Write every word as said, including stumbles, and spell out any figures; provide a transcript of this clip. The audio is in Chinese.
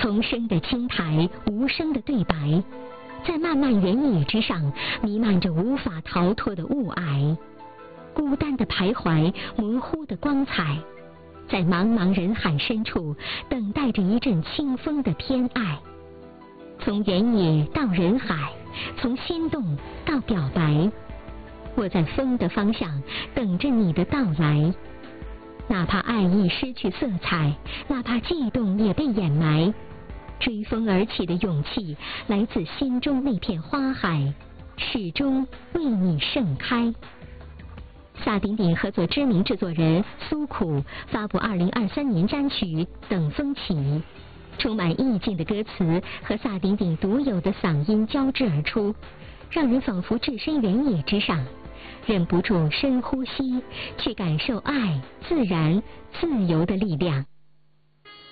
丛生的青苔，无声的对白，在漫漫原野之上弥漫着无法逃脱的雾霭，孤单的徘徊，模糊的光彩，在茫茫人海深处等待着一阵清风的偏爱。从原野到人海，从心动到表白，我在风的方向等着你的到来。哪怕爱意失去色彩，哪怕悸动也被掩埋，追风而起的勇气来自心中那片花海，始终为你盛开。萨顶顶合作知名制作人苏苦发布二零二三年单曲《等风起》，充满意境的歌词和萨顶顶独有的嗓音交织而出，让人仿佛置身原野之上，忍不住深呼吸，去感受爱、自然、自由的力量。